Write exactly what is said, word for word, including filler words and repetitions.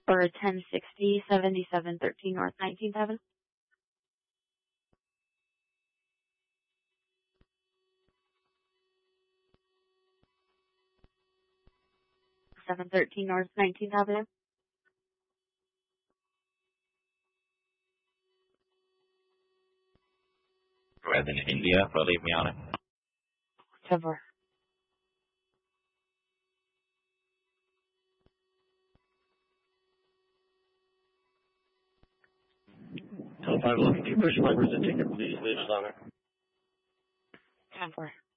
for ten sixty, seventy-seven thirteen North nineteenth Avenue. seven thirteen North nineteenth Avenue. Rather than India, but leave me on it. Cover. Tell five eleven, can you push my ticket, please, leave us on it. Cover.